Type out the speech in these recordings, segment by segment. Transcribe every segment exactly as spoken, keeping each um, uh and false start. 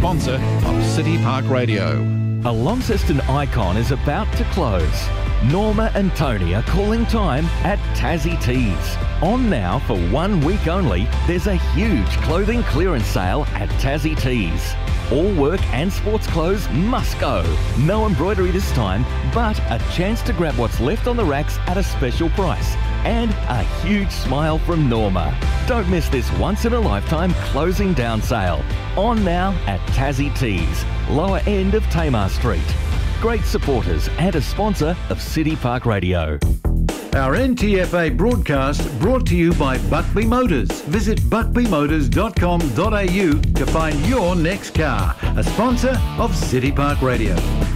sponsor of City Park Radio. A Launceston icon is about to close. Norma and Tony are calling time at Tassie Tees. On now for one week only, there's a huge clothing clearance sale at Tassie Tees. All work and sports clothes must go. No embroidery this time, but a chance to grab what's left on the racks at a special price. And a huge smile from Norma. Don't miss this once-in-a-lifetime closing down sale. On now at Tassie Tees, lower end of Tamar Street. Great supporters and a sponsor of City Park Radio. Our N T F A broadcast brought to you by Buckley Motors. Visit buckley motors dot com dot a u to find your next car. A sponsor of City Park Radio.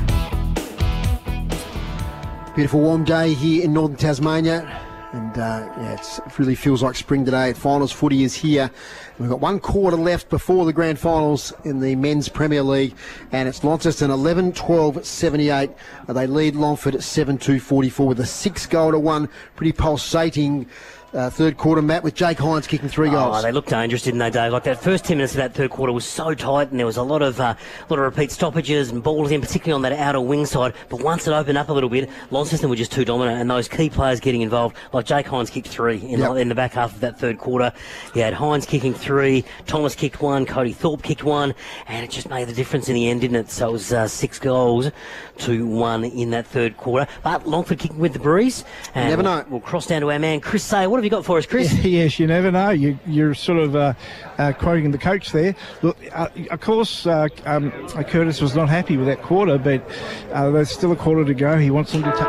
Beautiful warm day here in northern Tasmania. And uh, yeah, it's, it really feels like spring today. Finals footy is here. We've got one quarter left before the grand finals in the Men's Premier League, and it's Launceston eleven twelve seventy-eight. Uh, they lead Longford at seven two forty-four with a six goal to one. Pretty pulsating uh, third quarter, Matt, with Jake Hines kicking three goals. Oh, they looked dangerous, didn't they, Dave? Like that first ten minutes of that third quarter was so tight, and there was a lot of uh, lot of repeat stoppages and balls in, particularly on that outer wing side. But once it opened up a little bit, Launceston were just too dominant, and those key players getting involved, like Jake Hines kicked three in, yep. the, in the back half of that third quarter. You had Hines kicking three, Thomas kicked one, Cody Thorpe kicked one, and it just made the difference in the end, didn't it? So it was uh, six goals to one in that third quarter. But Longford kicking with the breeze. And you never know. We'll, we'll cross down to our man, Chris Sayer. What have you got for us, Chris? Yes, you never know. You, you're sort of uh, uh, quoting the coach there. Look, uh, of course, uh, um, Curtis was not happy with that quarter, but uh, there's still a quarter to go. He wants them to,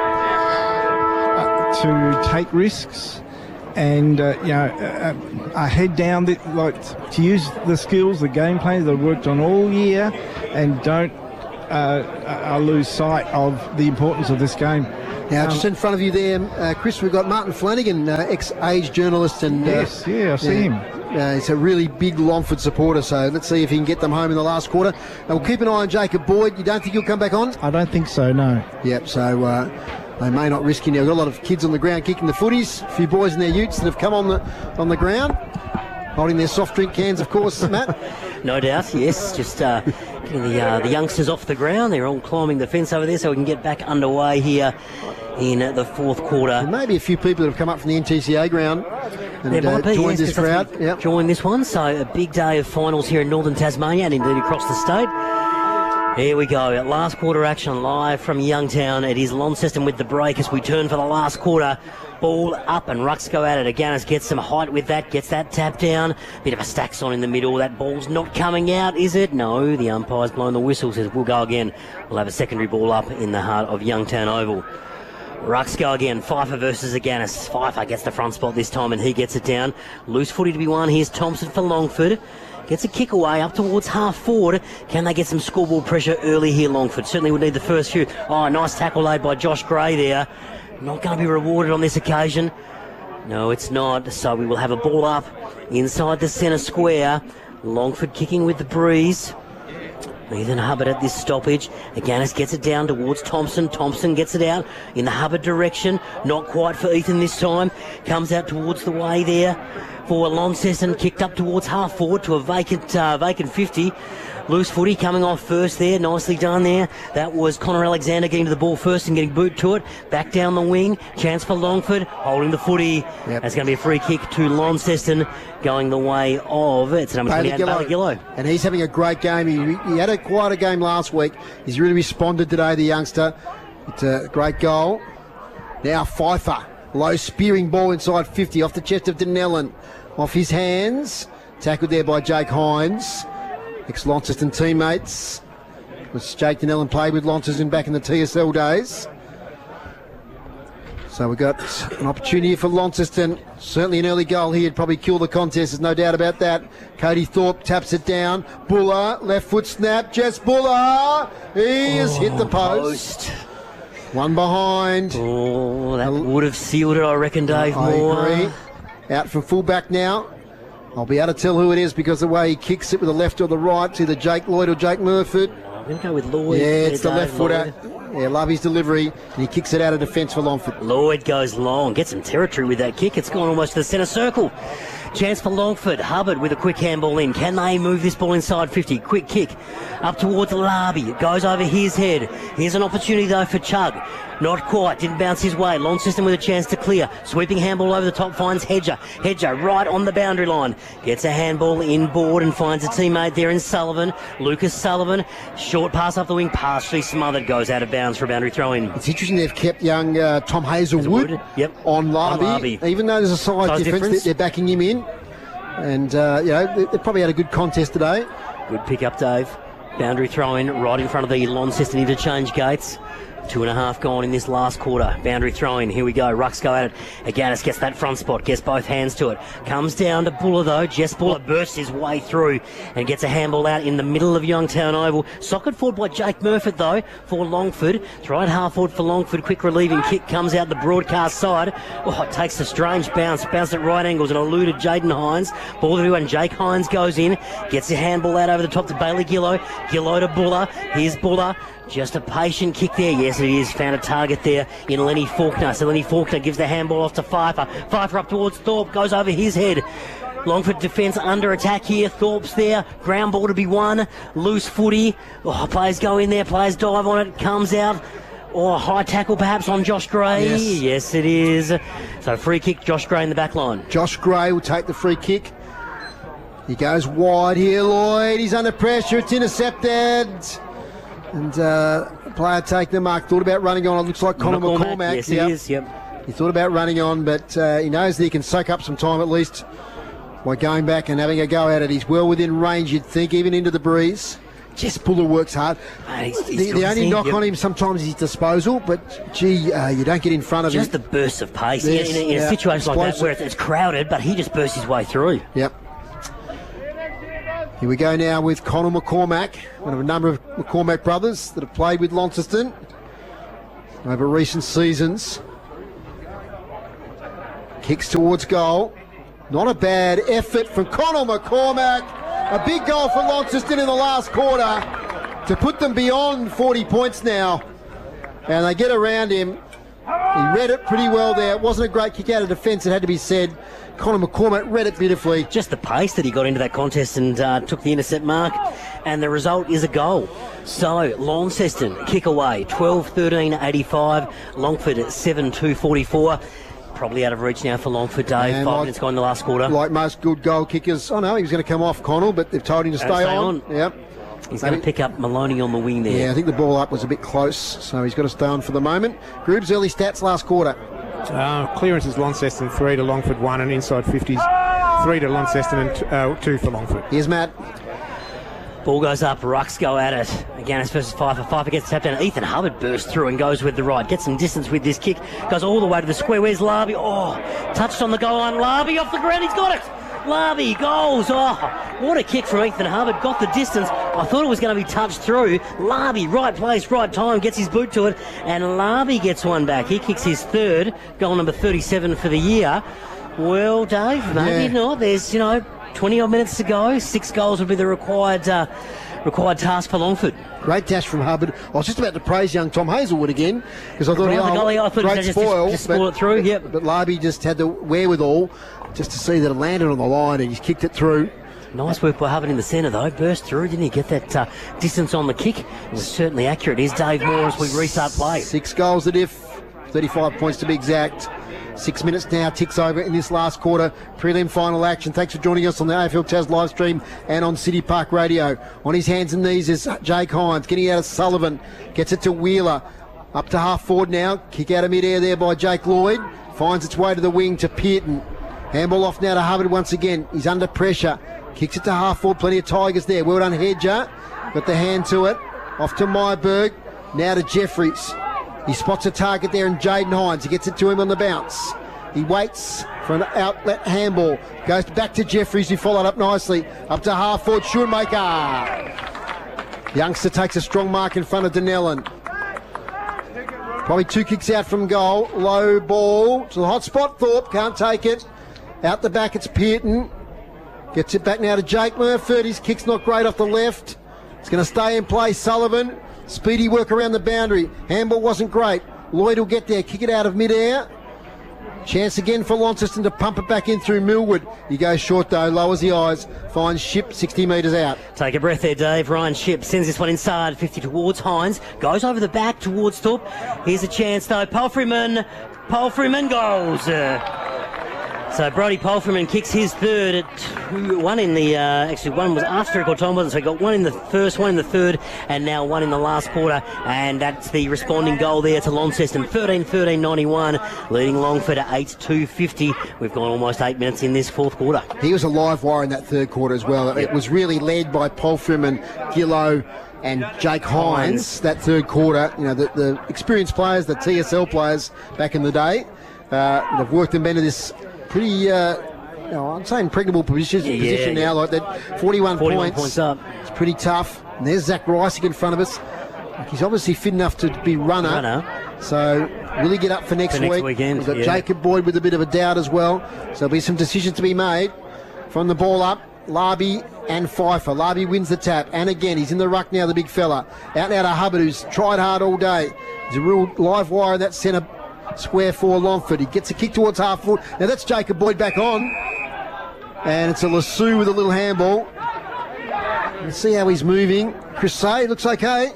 ta- uh, to take risks and, uh, you know, uh, uh, head down, the, like, to use the skills, the game plans they've worked on all year, and don't uh, uh, lose sight of the importance of this game. Now, just in front of you there, uh, Chris, we've got Martin Flanagan, uh, ex-Age journalist. And uh, Yes, yeah, I see yeah, him. Uh, he's a really big Longford supporter, so let's see if he can get them home in the last quarter. And we'll keep an eye on Jacob Boyd. You don't think he'll come back on? I don't think so, no. Yep, so uh, they may not risk it now. We've got a lot of kids on the ground kicking the footies, a few boys in their utes that have come on the on the ground, holding their soft drink cans, of course, Matt. No doubt, yes. Just uh, getting the, uh, the youngsters off the ground. They're all climbing the fence over there so we can get back underway here in the fourth quarter. And maybe a few people that have come up from the N T C A ground and there might uh, be, joined yes, this crowd. Yep. Join this one. So a big day of finals here in northern Tasmania and indeed across the state. Here we go. Last quarter action live from Youngtown. It is Launceston with the break as we turn for the last quarter. Ball up and rucks go at it. Aganis gets some height with that, gets that tap down. Bit of a stacks on in the middle. That ball's not coming out, is it? No, the umpire's blown the whistle, says we'll go again. We'll have a secondary ball up in the heart of Youngtown Oval. Rucks go again. Pfeiffer versus Aganis. Pfeiffer gets the front spot this time and he gets it down. Loose footy to be won. Here's Thompson for Longford. Gets a kick away up towards half forward. Can they get some scoreboard pressure early here, Longford? Certainly would need the first few. Oh, nice tackle laid by Josh Gray there. Not going to be rewarded on this occasion. No, it's not. So we will have a ball up inside the centre square. Longford kicking with the breeze. Ethan Hubbard at this stoppage. Aganis gets it down towards Thompson. Thompson gets it out in the Hubbard direction. Not quite for Ethan this time. Comes out towards the way there for Launceston. Kicked up towards half forward to a vacant uh, vacant fifty. Loose footy coming off first there. Nicely done there. That was Connor Alexander getting to the ball first and getting boot to it. Back down the wing. Chance for Longford. Holding the footy. Yep. That's going to be a free kick to Launceston going the way of, it's number twenty-eight, Bailey Gillow. And he's having a great game. He, he had a quite a game last week. He's really responded today, the youngster. It's a great goal. Now Pfeiffer. Low spearing ball inside fifty off the chest of Denellen. Off his hands. Tackled there by Jake Hines. Ex-Launceston teammates. Was Jake Denellen played with Launceston back in the T S L days. So we've got an opportunity for Launceston. Certainly an early goal here would probably kill the contest. There's no doubt about that. Cody Thorpe taps it down. Buller, left foot snap. Jess Buller. He has oh, hit the post. post. One behind. Oh, that would have sealed it, I reckon, Dave I Moore. agree. Out from fullback now. I'll be able to tell who it is because the way he kicks it with the left or the right. It's either Jake Lloyd or Jake Murford. I'm going to go with Lloyd. Yeah, it's there, the Dave, left footer. Yeah, love his delivery. And he kicks it out of defence for Longford. Lloyd goes long. Gets some territory with that kick. It's gone almost to the centre circle. Chance for Longford. Hubbard with a quick handball in. Can they move this ball inside fifty? Quick kick up towards Larby. It goes over his head. Here's an opportunity though for Chug. Not quite. Didn't bounce his way. Launceston with a chance to clear. Sweeping handball over the top finds Hedger. Hedger right on the boundary line. Gets a handball inboard and finds a teammate there in Sullivan. Lucas Sullivan. Short pass up the wing. Partially smothered. Goes out of bounds for a boundary throw in. It's interesting they've kept young uh, Tom Hazelwood, Hazelwood. Yep. on Larby. On Larby. Even though there's a size, Size difference, difference. they're backing him in. And, uh, you know, they, they probably had a good contest today. Good pick up, Dave. Boundary throw in right in front of the Launceston interchange gates. Two and a half gone in this last quarter. Boundary throw in. Here we go. Rucks go at it. Aganis gets that front spot. Gets both hands to it. Comes down to Buller though. Jess Buller bursts his way through and gets a handball out in the middle of Youngtown Oval. Socket forward by Jake Murfitt though for Longford. It's right half forward for Longford. Quick relieving kick comes out the broadcast side. Oh, it takes a strange bounce. Bounced at right angles and eluded Jaden Hines. Ball to and Jake Hines goes in. Gets a handball out over the top to Bailey Gillow. Gillow to Buller. Here's Buller. Just a patient kick there. Yes, it is. Found a target there in Lenny Faulkner. So Lenny Faulkner gives the handball off to Pfeiffer. Pfeiffer up towards Thorpe. Goes over his head. Longford defence under attack here. Thorpe's there. Ground ball to be won. Loose footy. Oh, players go in there. Players dive on it. Comes out. Or oh, high tackle perhaps on Josh Gray. Yes. Yes, it is. So free kick. Josh Gray in the back line. Josh Gray will take the free kick. He goes wide here, Lloyd. He's under pressure. It's intercepted. And uh, player take the mark. Thought about running on. It looks like Connor McCormack. McCormack. Yes, yep. it is. Yep. He thought about running on, but uh, he knows that he can soak up some time at least by going back and having a go at it. He's well within range, you'd think, even into the breeze. Jess Buller works hard. Mate, he's, he's the the only knock yep. on him sometimes is his disposal, but gee, uh, you don't get in front of just him. Just the bursts of pace. Yes, in, in, in yeah. a situation Explosive. like that where it's, it's crowded, but he just bursts his way through. Yep. Here we go now with Connor McCormack, one of a number of McCormack brothers that have played with Launceston over recent seasons. Kicks towards goal. Not a bad effort from Connor McCormack. A big goal for Launceston in the last quarter to put them beyond forty points now. And they get around him. He read it pretty well there. It wasn't a great kick out of defence, it had to be said. Connor McCormack read it beautifully. Just the pace that he got into that contest and uh, took the intercept mark, and the result is a goal. So Launceston kick away, twelve thirteen eighty-five. Longford seven two forty-four. Probably out of reach now for Longford, Dave. And Five like, minutes gone in the last quarter. Like most good goal kickers, oh no, he was going to come off Connell, but they've told him to stay, stay on. on. Yep. He's going to pick up Maloney on the wing there. Yeah, I think the ball up was a bit close, so he's got to stay on for the moment. Groob's early stats last quarter. Uh, clearances Launceston three to Longford one, and inside fifties three to Launceston and t- uh, two for Longford. Here's Matt. Ball goes up, Rucks go at it. Again, it's versus Pfeiffer. Pfeiffer gets tapped down. Ethan Hubbard bursts through and goes with the right. Gets some distance with this kick. Goes all the way to the square. Where's Larby? Oh, touched on the goal line. Larby off the ground. He's got it. Larby goals. Oh, what a kick from Ethan Hubbard. Got the distance. I thought it was going to be touched through. Larby, right place, right time. Gets his boot to it. And Larby gets one back. He kicks his third. Goal number thirty-seven for the year. Well, Dave, maybe Yeah. not. There's, you know, twenty odd minutes to go. Six goals would be the required uh, required task for Longford. Great dash from Hubbard. I was just about to praise young Tom Hazelwood again because I thought he Right, the oh, goalie, I thought great he just- spoil, just spoil it through, yep. But Larby just had the wherewithal just to see that it landed on the line and he's kicked it through. Nice work by Hubbard in the centre, though. Burst through, didn't he? Get that uh, distance on the kick. It was certainly accurate. Here's Dave Moore as we restart play. Six goals at if, thirty-five points to be exact. Six minutes now ticks over in this last quarter. Prelim final action. Thanks for joining us on the A F L Taz live stream and on City Park Radio. On his hands and knees is Jake Hines. Getting out of Sullivan. Gets it to Wheeler. Up to half forward now. Kick out of mid-air there by Jake Lloyd. Finds its way to the wing to Pearton. Handball off now to Hubbard once again. He's under pressure. Kicks it to half forward. Plenty of Tigers there. Well done, Hedger. Got the hand to it. Off to Myberg. Now to Jeffries. He spots a target there in Jaden Hines. He gets it to him on the bounce. He waits for an outlet handball. Goes back to Jeffries, who followed up nicely. Up to half forward, Shoemaker. Youngster takes a strong mark in front of Denellen. Probably two kicks out from goal. Low ball to the hot spot. Thorpe can't take it. Out the back, it's Pearton. Gets it back now to Jake Murfitt. His kick's not great off the left. It's going to stay in play. Sullivan. Speedy work around the boundary. Handball wasn't great. Lloyd will get there. Kick it out of mid-air. Chance again for Launceston to pump it back in through Millwood. He goes short though, lowers the eyes, finds Ship sixty metres out. Take a breath there, Dave. Ryan Ship sends this one inside, fifty towards Hines. Goes over the back towards Top. Here's a chance though. Palfreyman. Palfreyman goals. Uh, so Brody Palfreyman kicks his third at two, one in the, uh, actually one was after record time, wasn't it? So he got one in the first, one in the third, and now one in the last quarter. And that's the responding goal there to Launceston. thirteen thirteen ninety-one, leading Longford at eight two fifty. We've gone almost eight minutes in this fourth quarter. He was a live wire in that third quarter as well. It was really led by Palfreyman, Gillow, and Jake Hines, Hines. That third quarter. You know, the, the experienced players, the T S L players back in the day, uh, they've worked them into this pretty, uh, you know, I'm saying impregnable position, yeah, position yeah. now, like that. forty-one, forty-one points. points up. It's pretty tough. And there's Zach Rice in front of us. He's obviously fit enough to be runner. runner. So really get up for next, for next week. weekend. We've got yeah. Jacob Boyd with a bit of a doubt as well. So there'll be some decisions to be made. From the ball up, Larby and Pfeiffer. Larby wins the tap, and again he's in the ruck now, the big fella. Out now to Hubbard, who's tried hard all day. He's a real live wire in that centre square for Longford. He gets a kick towards half foot. Now that's Jacob Boyd back on, and it's a Lassou with a little handball. Let's see how he's moving. Chris Say looks okay.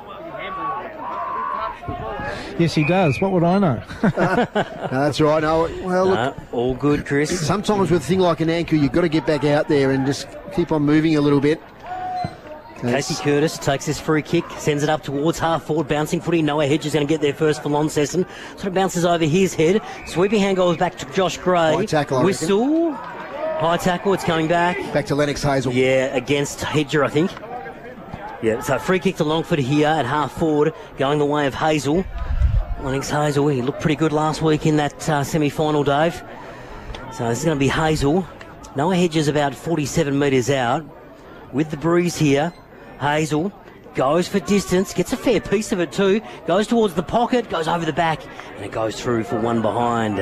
Yes, he does. What would I know? No, that's right. No, well, look, No, all good, Chris. sometimes with a thing like an ankle, you've got to get back out there and just keep on moving a little bit. Casey Curtis takes this free kick, sends it up towards half forward, bouncing footy. Noah Hedges going to get there first for Launceston. Sort of bounces over his head. Sweeping hand goes back to Josh Gray. High tackle, I Whistle. High tackle, it's coming back. Back to Lennox Hazel. Yeah, against Hedger, I think. Yeah, so free kick to Longford here at half forward, going the way of Hazel. Lennox Hazel, he looked pretty good last week in that uh, semi-final, Dave. So this is going to be Hazel. Noah Hedges about forty-seven metres out. With the breeze here, Hazel goes for distance, gets a fair piece of it too, goes towards the pocket, goes over the back, and it goes through for one behind.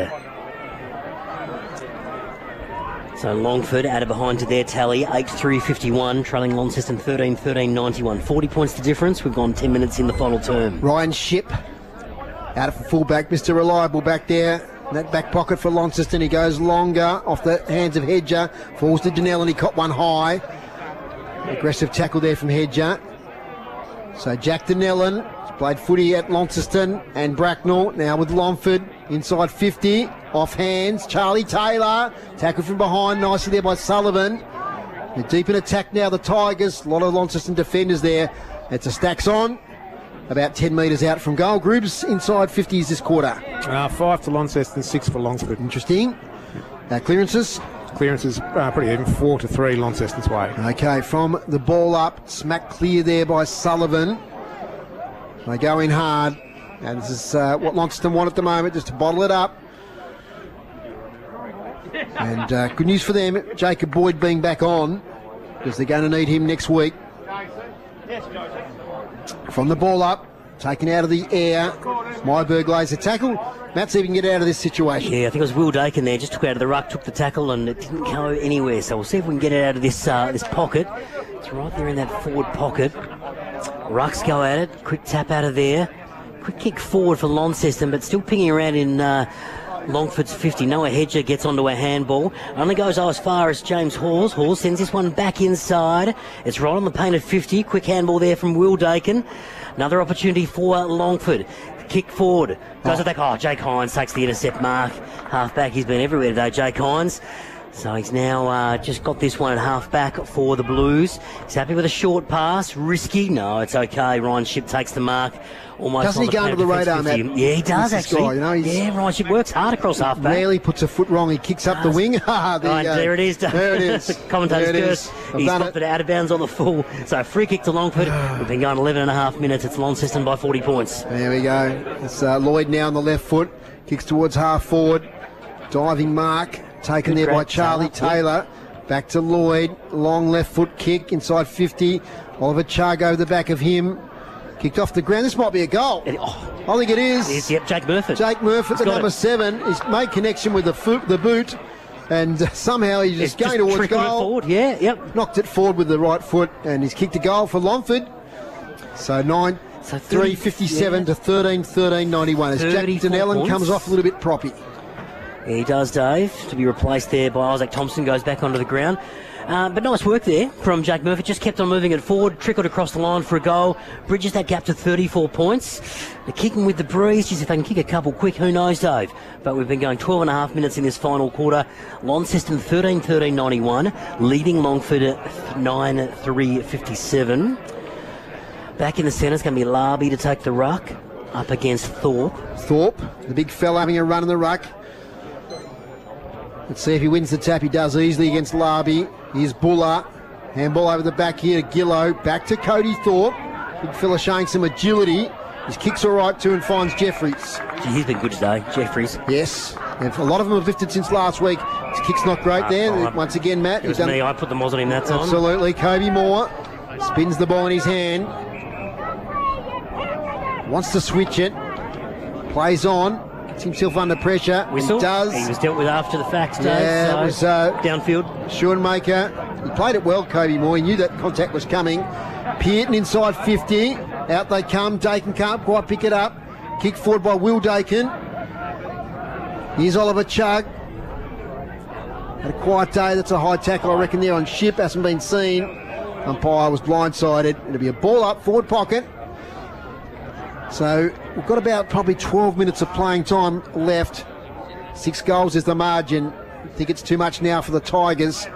So Longford added behind to their tally, eight three fifty-one, trailing Launceston thirteen thirteen ninety-one. forty points to difference. We've gone ten minutes in the final term. Ryan Ship out of fullback, Mister Reliable back there. In that back pocket for Launceston, he goes longer off the hands of Hedger, falls to Donnell and he caught one high. Aggressive tackle there from Hedger. So Jack Donnellan played footy at Launceston, and Bracknell now with Longford inside fifty, off hands. Charlie Taylor tackled from behind nicely there by Sullivan. They're deep in attack now, the Tigers. A lot of Launceston defenders there. It's a Stacks on. About ten metres out from goal. Grooves inside fifties this quarter. Uh, five to Launceston, six for Longford. Interesting. Uh, clearances. Clearances uh, pretty even, four to three Launceston's way. Okay, from the ball up, smack clear there by Sullivan. They go in hard, and this is uh, what Launceston want at the moment, just to bottle it up. And uh, good news for them, Jacob Boyd being back on, because they're going to need him next week. From the ball up, taken out of the air, Myberg lays a tackle. Matt, see if we can get out of this situation. Yeah, I think it was Will Dakin there, just took out of the ruck, took the tackle, and it didn't go anywhere. So we'll see if we can get it out of this uh, this pocket. It's right there in that forward pocket. Rucks go at it, quick tap out of there. Quick kick forward for Launceston, but still pinging around in uh, Longford's fifty. Noah Hedger gets onto a handball. Only goes as far as James Halls. Halls sends this one back inside. It's right on the painted fifty. Quick handball there from Will Dakin. Another opportunity for Longford. Kick forward. Goes attack. Oh, Jake Hines takes the intercept mark. Half-back, he's been everywhere today, Jake Hines. So he's now uh, just got this one at half-back for the Blues. He's happy with a short pass. Risky. No, it's okay. Ryan Ship takes the mark. Almost Doesn't he go under the radar, Matt? Yeah, he does, This actually. guy, you know, he's yeah, Ryan Ship works hard across half-back. Rarely puts a foot wrong. He kicks up the wing. there, oh, there it is. There it is. Commentator's there it curse. is. I've He's done stopped it. it out of bounds on the full. So free kick to Longford. We've been going eleven and a half minutes. It's Launceston by forty points. There we go. It's uh, Lloyd now on the left foot. Kicks towards half forward. Diving mark. Taken Good there by grab, Charlie Taylor. Taylor. Back to Lloyd. Long left foot kick inside fifty. Oliver Chug over the back of him. Kicked off the ground. This might be a goal. It- oh, I think it is. it is, yep, Jake Murphy. Jake Murphy, He's the got number it. seven. He's made connection with the foot, the boot, and uh, somehow he's It's just going towards tricking it goal. forward. Yeah, yep. Knocked it forward with the right foot, and he's kicked a goal for Longford. So nine, So three fifty-seven yeah. to thirteen, thirteen ninety-one. As Jack thirty-four Donnellan points. comes off a little bit proppy. He does, Dave, to be replaced there by Isaac Thompson, goes back onto the ground. Uh, but nice work there from Jake Murphy. Just kept on moving it forward, trickled across the line for a goal, bridges that gap to thirty-four points. They're kicking with the breeze. Geez, if they can kick a couple quick, who knows, Dave? But we've been going twelve and a half minutes in this final quarter. Launceston thirteen thirteen ninety-one, leading Longford nine three fifty-seven. Back in the centre is going to be Larby to take the ruck up against Thorpe. Thorpe, the big fella, having a run in the ruck. Let's see if he wins the tap. He does easily against Larby. Here's Buller. Handball over the back here to Gillow. Back to Cody Thorpe. Big fella showing some agility. His kick's all right too and finds Jeffries. Gee, he's been good today, Jeffries. Yes. And a lot of them have lifted since last week. His kick's not great uh, there. Uh, Once again, Matt. It was me. I put the moz on him that time. Absolutely. Kobe Moore spins the ball in his hand. Wants to switch it. Plays on. Gets himself under pressure. Whistle. He does. He was dealt with after the fact, Dave. Yeah, so it was uh, downfield. Schoenmaker. He played it well, Kobe Moore. He knew that contact was coming. Pearton inside fifty. Out they come. Dakin can't quite pick it up. Kick forward by Will Dakin. Here's Oliver Chugg. Had a quiet day. That's a high tackle, I reckon, there on Ship. Hasn't been seen. Umpire was blindsided. It'll be a ball up, forward pocket. So we've got about probably twelve minutes of playing time left. Six goals is the margin. I think it's too much now for the Tigers.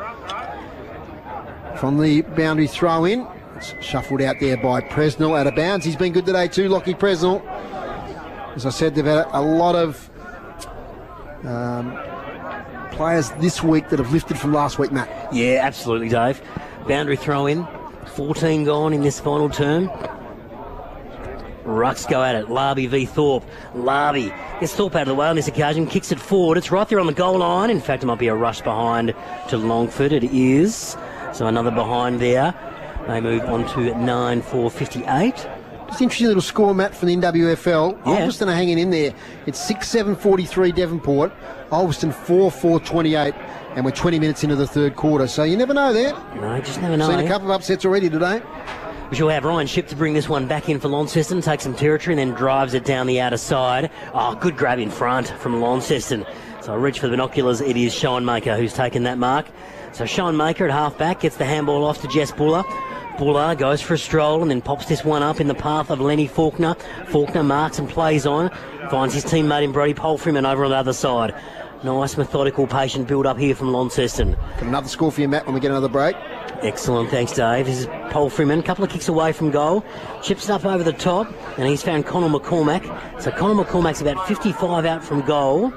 From the boundary throw in. It's shuffled out there by Presnell out of bounds. He's been good today too, Lockie Presnell. As I said, they've had a lot of um, players this week that have lifted from last week, Matt. Yeah, absolutely, Dave. Boundary throw in. fourteen gone in this final term. Rucks go at it. Larby v Thorpe. Larby gets Thorpe out of the way on this occasion, kicks it forward. It's right there on the goal line. In fact, it might be a rush behind to Longford. It is. So another behind there. They move on to nine four fifty-eight. Just interesting little score, Matt, from the N W F L. Yeah. Ulverston are hanging in there. It's six seven forty-three Devonport. Ulverston four four twenty-eight. And we're twenty minutes into the third quarter. So you never know there. No, you just never know. Seen a couple of upsets already today. We shall have Ryan Ship to bring this one back in for Launceston, take some territory and then drives it down the outer side. Oh, good grab in front from Launceston. So I reach for the binoculars. It is Schoenmaker who's taken that mark. So Schoenmaker at half-back gets the handball off to Jess Buller. Buller goes for a stroll and then pops this one up in the path of Lenny Faulkner. Faulkner marks and plays on. Finds his teammate in Brody Polfreeman over on the other side. Nice, methodical, patient build-up here from Launceston. Got another score for you, Matt, when we get another break. Excellent, thanks, Dave. This is Paul Freeman, a couple of kicks away from goal. Chips it up over the top, and he's found Connor McCormack. So Connor McCormack's about fifty-five out from goal.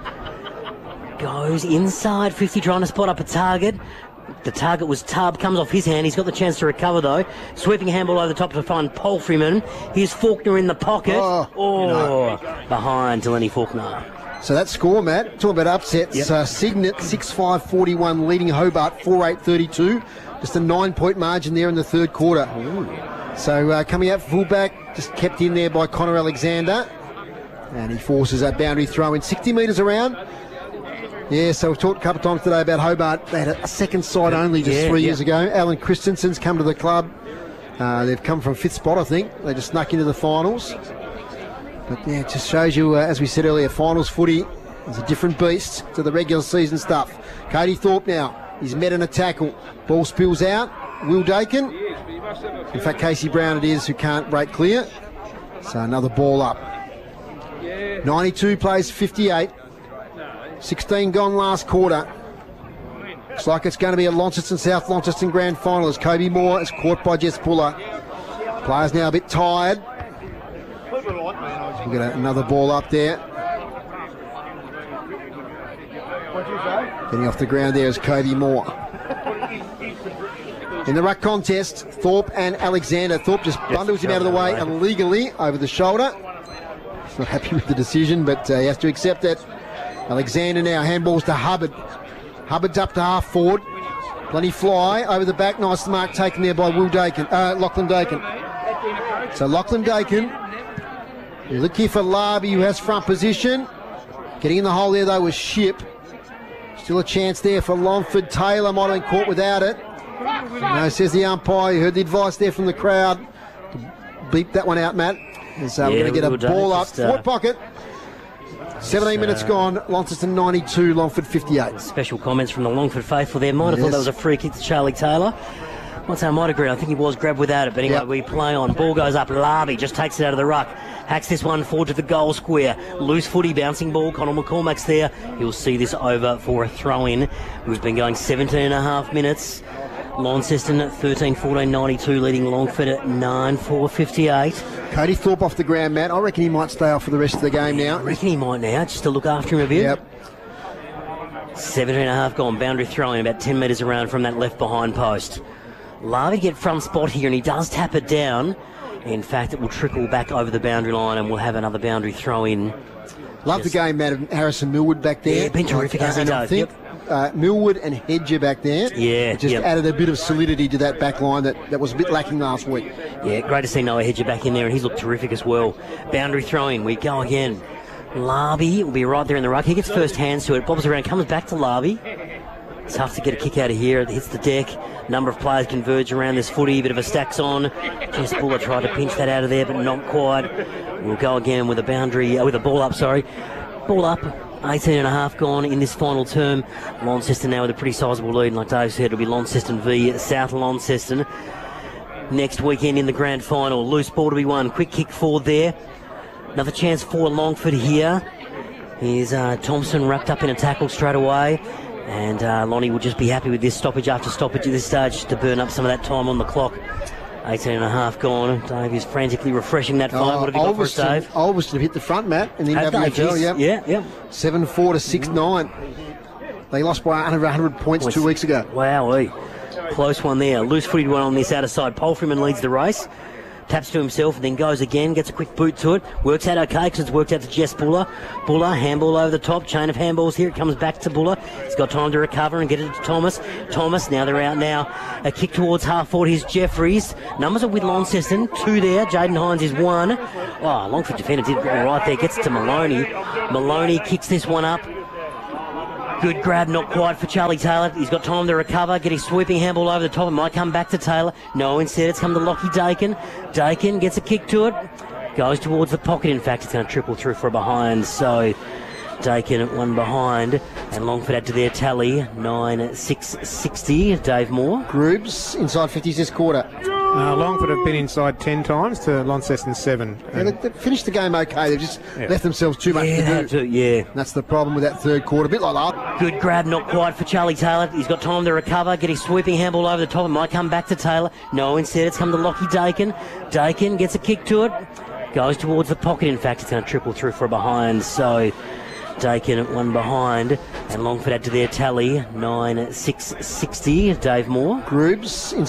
Goes inside fifty, trying to spot up a target. The target was Tubb, comes off his hand. He's got the chance to recover, though. Sweeping handball over the top to find Paul Freeman. Here's Faulkner in the pocket. Oh, oh no. Behind to Lenny Faulkner. So that score, Matt, talking about upsets, Yep. uh, Signet six five forty-one leading Hobart four eight thirty-two. Just a nine-point margin there in the third quarter. Ooh. So uh, coming out fullback, just kept in there by Connor Alexander. And he forces that boundary throw in sixty metres around. Yeah, so we've talked a couple of times today about Hobart. They had a second side only just Yeah, three yeah. years ago. Alan Christensen's come to the club. Uh, they've come from fifth spot, I think. They just snuck into the finals. But yeah, it just shows you, uh, as we said earlier, finals footy is a different beast to the regular season stuff. Cody Thorpe now. He's met in a tackle. Ball spills out. Will Dakin. In fact, Casey Brown it is who can't break clear. So another ball up. ninety-two plays fifty-eight. sixteen gone last quarter. Looks like it's going to be a Launceston South Launceston grand final as Kobe Moore is caught by Jess Buller. Players now a bit tired. We've got another ball up there. Getting off the ground there is Kobe Moore. In the ruck contest, Thorpe and Alexander. Thorpe just bundles him out of the way illegally over the shoulder. He's not happy with the decision, but uh, he has to accept it. Alexander now handballs to Hubbard. Hubbard's up to half forward. Plenty fly over the back. Nice mark taken there by Will Dakin, uh, Lachlan Dakin. So Lachlan Dakin. You look here for Larby, who has front position. Getting in the hole there, though, was Ship. Still a chance there for Longford. Taylor might have been caught without it. No, says the umpire. You heard the advice there from the crowd. Beep that one out, Matt. As, uh, Yeah, we're going to get we a will, ball Dave. up. Just, uh, Forward pocket. seventeen So- minutes gone. Launceston ninety-two, Longford fifty-eight. Special comments from the Longford faithful there. Might have Yes. thought that was a free kick to Charlie Taylor. Once I might agree, I think he was grabbed without it. But anyway, Yep. we play on. Ball goes up. Larby just takes it out of the ruck. Hacks this one forward to the goal square. Loose footy, bouncing ball. Conor McCormack's there. He'll see this over for a throw-in. We've been going seventeen and a half minutes. Launceston thirteen fourteen ninety-two, leading Longford at nine four fifty-eight. Cody Thorpe off the ground, Matt. I reckon he might stay off for the rest of the game now. I reckon he might now, just to look after him a bit. Yep. seventeen and a half gone. Boundary throwing about ten metres around from that left behind post. Larby get front spot here, and he does tap it down. In fact, it will trickle back over the boundary line, and we'll have another boundary throw in. Love Just- the game, Matt, of Harrison Millwood back there. Yeah, been terrific, Uh, hasn't he, and I Dave? think uh, Millwood and Hedger back there. Yeah, it just yep. added a bit of solidity to that back line that, that was a bit lacking last week. Yeah, great to see Noah Hedger back in there, and he's looked terrific as well. Boundary throwing, we go again. Larby will be right there in the ruck. He gets first hands to it, bobs around, comes back to Larby. Tough to get a kick out of here. It hits the deck. Number of players converge around this footy. Bit of a stacks on. Jess Buller tried to pinch that out of there, but not quite. We'll go again with a boundary, uh, with a ball up, sorry. Ball up. eighteen and a half gone in this final term. Launceston now with a pretty sizable lead. And like Dave said, it'll be Launceston v South Launceston. Next weekend in the grand final. Loose ball to be won. Quick kick forward there. Another chance for Longford here. Here's uh, Thompson wrapped up in a tackle straight away. And uh, Lonnie will just be happy with this stoppage after stoppage at this stage to burn up some of that time on the clock. eighteen and a half gone. Dave is frantically refreshing that fine. What have you got for us, Dave? Ulverston hit the front, Matt, in the Have they? W F L. Jeez. Yep. Yeah, yeah. seven four to six nine. They lost by under one hundred points two weeks ago. Wowee. Close one there. Loose footed one on this outer side. Polfreeman leads the race. Taps to himself and then goes again. Gets a quick boot to it. Works out okay because it's worked out to Jess Buller. Buller, handball over the top. Chain of handballs here. It comes back to Buller. He's got time to recover and get it to Thomas. Thomas, now they're out now. A kick towards half forward. Here's Jeffries. Numbers are with Launceston. Two there. Jaden Hines is one. Oh, Longford defender did all right there. Gets to Maloney. Maloney kicks this one up. Good grab, not quite for Charlie Taylor. He's got time to recover, get his sweeping handball over the top. It might come back to Taylor. No, instead it's come to Lockie Dakin. Dakin gets a kick to it. Goes towards the pocket. In fact, it's going to triple through for a behind. So Dakin at one behind. And Longford add to their tally. nine six sixty. Dave Moore. Grooves inside fifties this quarter. Uh, Longford have been inside ten times to Launceston seven. Yeah, they, they finished the game okay. They've just Yeah. left themselves too much Yeah, to they do. have to, yeah. That's the problem with that third quarter. A bit like last. Good grab, not quite for Charlie Taylor. He's got time to recover, get his sweeping handball over the top. It might come back to Taylor. No, instead it's come to Lockie Dakin. Dakin gets a kick to it. Goes towards the pocket. In fact, it's going to triple through for a behind. So Dakin at one behind. And Longford add to their tally. nine six sixty. Dave Moore. Grooves inside